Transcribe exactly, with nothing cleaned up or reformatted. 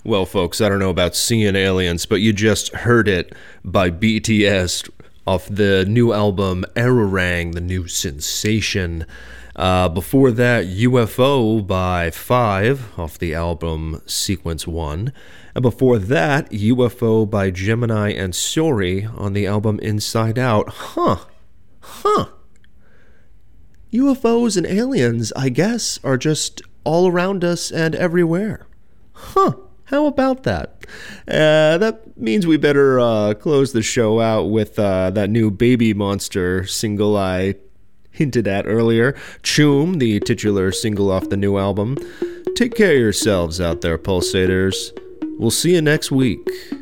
Well, folks, I don't know about seeing aliens, but you just heard it by B T S off the new album Arirang, the new sensation. Uh, before that, U F O by Five off the album Sequence one. And before that, U F O by Gemini and Sori on the album Inside Out. Huh. Huh. U F Os and aliens, I guess, are just all around us and everywhere. Huh. How about that? Uh, that means we better uh, close the show out with uh, that new Baby Monster single I hinted at earlier. Choom, the titular single off the new album. Take care of yourselves out there, Pulsators. We'll see you next week.